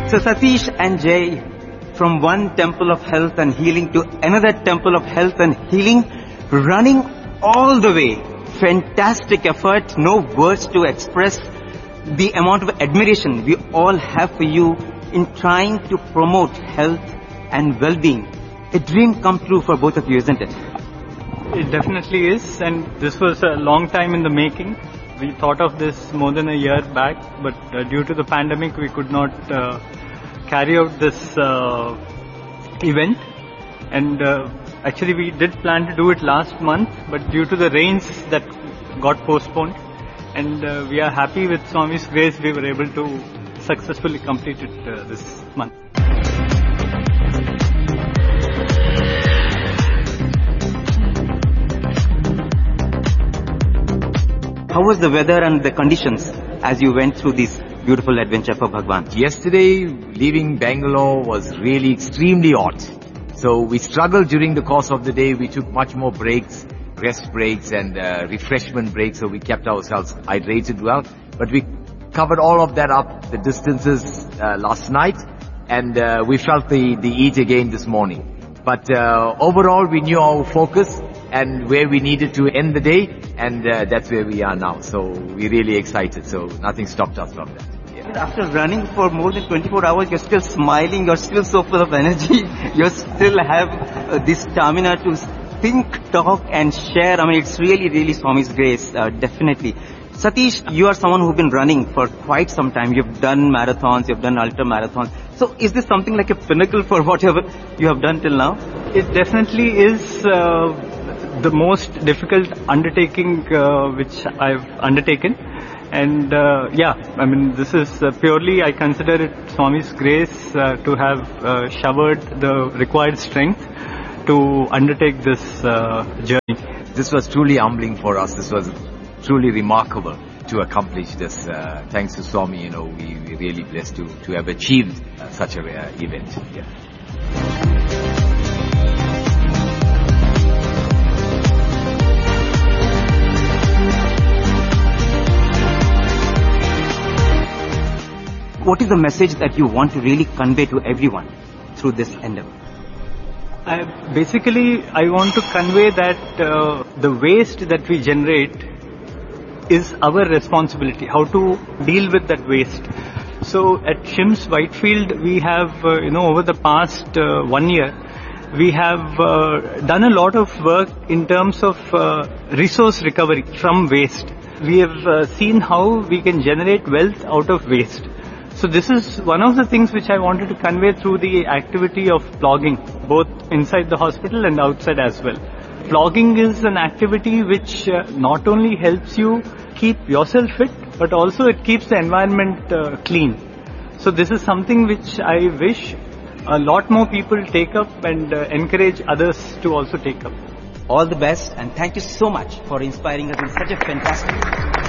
So Satish and Jay, from one temple of health and healing to another temple of health and healing, running all the way. Fantastic effort, no words to express the amount of admiration we all have for you in trying to promote health and well-being. A dream come true for both of you, isn't it? It definitely is, and this was a long time in the making. We thought of this more than a year back, but due to the pandemic we could not carry out this event, and actually we did plan to do it last month, but due to the rains that got postponed, and we are happy with Swami's grace we were able to successfully complete it this month. How was the weather and the conditions as you went through this beautiful adventure for Bhagwan? Yesterday, leaving Bangalore was really extremely hot. So we struggled during the course of the day. We took much more breaks, rest breaks and refreshment breaks, so we kept ourselves hydrated well. But we covered all of that up, the distances last night, and we felt the heat again this morning. But overall, we knew our focus and where we needed to end the day, and that's where we are now. So we're really excited, so nothing stopped us from that. Yeah. After running for more than 24 hours, you're still smiling, you're still so full of energy, you still have this stamina to think, talk and share. I mean, it's really Swami's grace, definitely. Satish, you are someone who's been running for quite some time. You've done marathons, you've done ultra marathons. So is this something like a pinnacle for whatever you have done till now? It definitely is the most difficult undertaking which I've undertaken. And I mean, this is purely, I consider it Swami's grace to have showered the required strength to undertake this journey. This was truly humbling for us. This was truly remarkable to accomplish this. Thanks to Swami, we're really blessed to have achieved such an event. Yeah. What is the message that you want to really convey to everyone through this endeavor? Basically, I want to convey that the waste that we generate is our responsibility, how to deal with that waste. So at Shim's Whitefield, we have, over the past 1 year, we have done a lot of work in terms of resource recovery from waste. We have seen how we can generate wealth out of waste. So this is one of the things which I wanted to convey through the activity of plogging, both inside the hospital and outside as well. Plogging is an activity which not only helps you keep yourself fit, but also it keeps the environment clean. So this is something which I wish a lot more people take up and encourage others to also take up. All the best, and thank you so much for inspiring us in such a fantastic way.